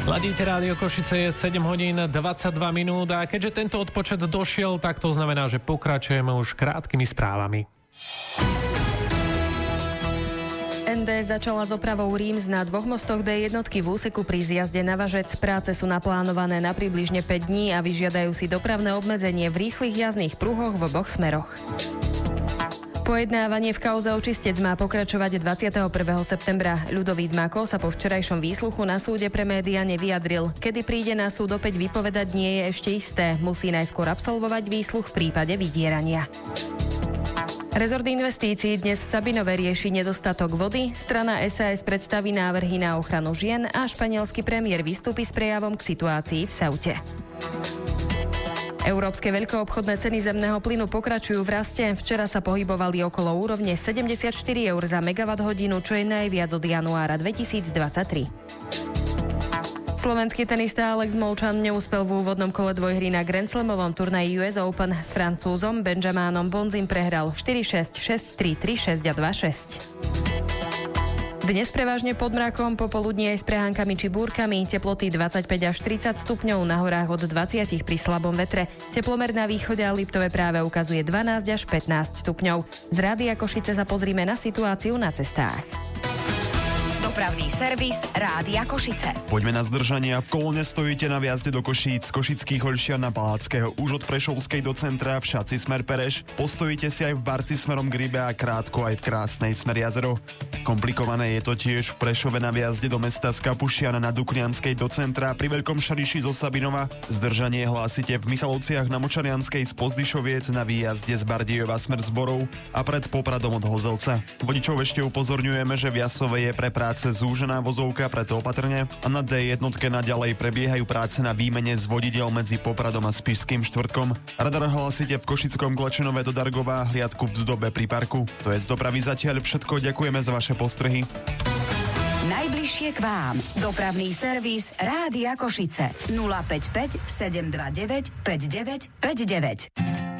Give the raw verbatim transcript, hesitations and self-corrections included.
Ladíte Rádio Košice, je sedem hodín dvadsaťdva minút a keďže tento odpočet došiel, tak to znamená, že pokračujeme už krátkými správami. en dé začala s opravou Ríms na dvoch mostoch dé jednotky v úseku pri zjazde na Važec. Práce sú naplánované na približne päť dní a vyžiadajú si dopravné obmedzenie v rýchlych jazdných pruhoch v oboch smeroch. Pojednávanie v kauze očistec má pokračovať dvadsiateho prvého septembra. Ľudovít Mako sa po včerajšom výsluchu na súde pre médiá nevyjadril. Kedy príde na súd opäť vypovedať, nie je ešte isté. Musí najskôr absolvovať výsluch v prípade vydierania. Rezort investícií dnes v Sabinove rieši nedostatok vody, strana es a es predstaví návrhy na ochranu žien a španielsky premiér vystúpi s prejavom k situácii v Ceute. Európske veľkoobchodné ceny zemného plynu pokračujú v raste. Včera sa pohybovali okolo úrovne sedemdesiatštyri eur za megawatt hodinu, čo je najviac od januára dvetisícdvadsaťtri. Slovenský tenista Alex Molčan neúspel v úvodnom kole dvojhry na Grand Slamovom turnaji ú es Open. S Francúzom Benjamánom Bonzim prehral štyri šesť, šesť tri, tri šesť a dva šesť. Dnes prevažne pod mrakom, popoludní aj s prehánkami či búrkami, teploty dvadsaťpäť až tridsať stupňov, na horách od dvadsať pri slabom vetre. Teplomer na východe a Liptove práve ukazuje dvanásť až pätnásť stupňov. Z Rádia Košice sa pozrime na situáciu na cestách. Dopravný servis Rádia Košice. Poďme na zdržania. V kolóne stojíte na viazde do Košíc, z Košických Holičian na Palackého, už od Prešovskej do centra, v Šaci smer Pereš. Postojíte si aj v Barci smerom k Rybe a krátko aj v Krásnej smer Jazero. Komplikované je to tiež v Prešove na viazde do mesta z Kapušiana na Duknianskej do centra, pri Veľkom Šariši zo Sabinova. Zdržanie hlásite v Michalovciach na Močarianskej z Pozdyšoviec, na výjazde z Bardejova smer Zborov a pred Popradom od Hozelca. Vodičov ešte upozorňujeme, že v Jasove je pre práce zúžená vozovka, preto opatrne, a na dé jednotke naďalej prebiehajú práce na výmene z vodidiel medzi Popradom a Spišským Štvrtkom. Radar hlasíte v Košickom Klačenove do Dargova, hliadku v Zdobe pri parku. To je z dopravy zatiaľ všetko, ďakujeme za vaše postrehy. Najbližšie k vám. Dopravný servis Rádia Košice. nula päť päť, sedem dva deväť, päť deväť päť deväť.